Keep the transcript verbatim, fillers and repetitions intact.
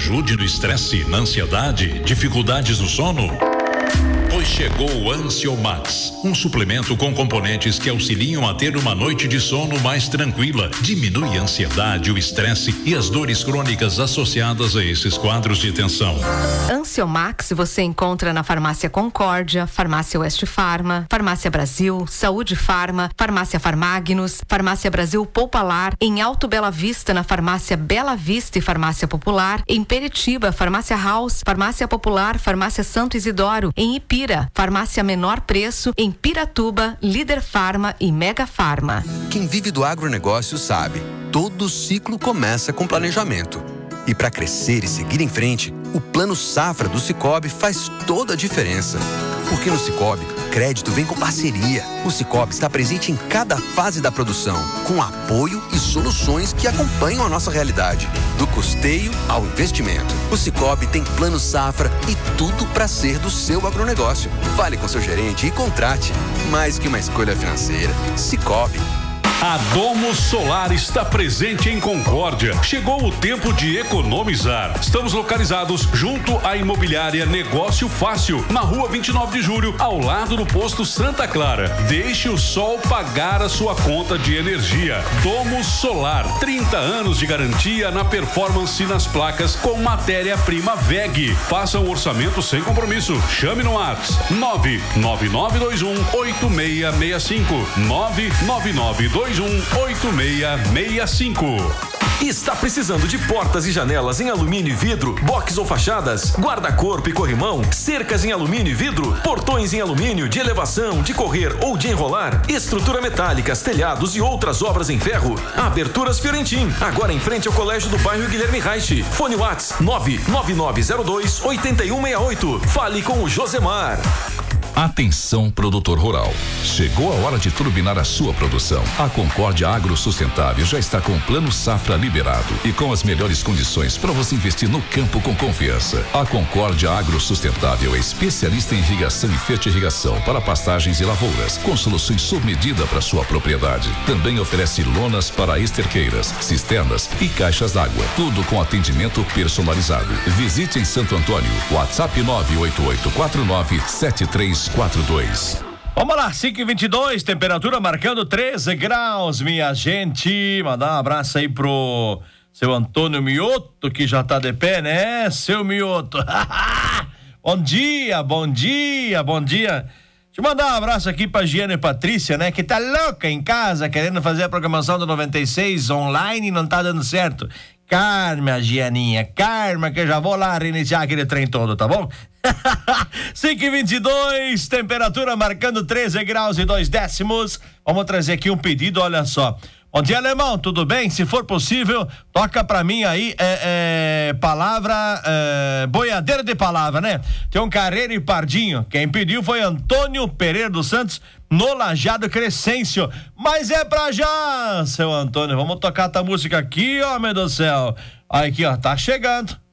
ajude no estresse, na ansiedade, dificuldades no sono? Pois chegou o Ansiomax, um suplemento com componentes que auxiliam a ter uma noite de sono mais tranquila, diminui a ansiedade, o estresse e as dores crônicas associadas a esses quadros de tensão. Ansiomax você encontra na Farmácia Concórdia, Farmácia Oeste Farma, Farmácia Brasil, Saúde Farma, Farmácia Farmagnos, Farmácia Brasil Poupalar, em Alto Bela Vista, na Farmácia Bela Vista e Farmácia Popular, em Peritiba, Farmácia House, Farmácia Popular, Farmácia Santo Isidoro, em Ipira, Farmácia Menor Preço, em Piratuba, Líder Farma e Mega Farma. Quem vive do agronegócio sabe, todo ciclo começa com planejamento. E para crescer e seguir em frente, o Plano Safra do Sicoob faz toda a diferença. Porque no Sicoob, crédito vem com parceria. O Sicoob está presente em cada fase da produção, com apoio e soluções que acompanham a nossa realidade, do custeio ao investimento. O Sicoob tem Plano Safra e tudo para ser do seu agronegócio. Fale com seu gerente e contrate. Mais que uma escolha financeira, Sicoob. A Domo Solar está presente em Concórdia. Chegou o tempo de economizar. Estamos localizados junto à imobiliária Negócio Fácil, na rua vinte e nove de julho, ao lado do posto Santa Clara. Deixe o sol pagar a sua conta de energia. Domo Solar, trinta anos de garantia na performance e nas placas com matéria-prima V E G. Faça um orçamento sem compromisso. Chame no WhatsApp nove nove nove dois um oito seis seis cinco nove nove nove dois um oito seis seis cinco. Está precisando de portas e janelas em alumínio e vidro, box ou fachadas, guarda-corpo e corrimão, cercas em alumínio e vidro, portões em alumínio de elevação, de correr ou de enrolar, estrutura metálicas, telhados e outras obras em ferro? Aberturas Fiorentin, agora em frente ao Colégio do Bairro Guilherme Reich. Fone WhatsApp nove nove nove zero dois oito um seis oito. Fale com o Josemar. Atenção, produtor rural. Chegou a hora de turbinar a sua produção. A Concórdia Agro Sustentável já está com o Plano Safra liberado e com as melhores condições para você investir no campo com confiança. A Concórdia Agro Sustentável é especialista em irrigação e fertirrigação para pastagens e lavouras, com soluções sob medida para sua propriedade. Também oferece lonas para esterqueiras, cisternas e caixas d'água. Tudo com atendimento personalizado. Visite em Santo Antônio. WhatsApp nove oito oito quatro nove sete três quatro dois. Vamos lá, cinco e vinte e dois, temperatura marcando treze graus, minha gente. Mandar um abraço aí pro seu Antônio Mioto, que já tá de pé, né, seu Mioto? Bom dia, bom dia, bom dia. Deixa eu mandar um abraço aqui pra Giana e Patrícia, né, que tá louca em casa, querendo fazer a programação do noventa e seis online e não tá dando certo. Calma, Gianinha, calma, que eu já vou lá reiniciar aquele trem todo, tá bom? cinco e vinte e dois, temperatura marcando treze graus e dois décimos. Vamos trazer aqui um pedido, olha só. Bom dia, alemão, tudo bem? Se for possível, toca pra mim aí é, é, palavra, é, boiadeira de palavra, né? Tem um Carreiro e Pardinho. Quem pediu foi Antônio Pereira dos Santos, no Lajeado Crescêncio. Mas é pra já, seu Antônio. Vamos tocar essa música aqui, ó, meu Deus do céu. Aqui, ó, tá chegando.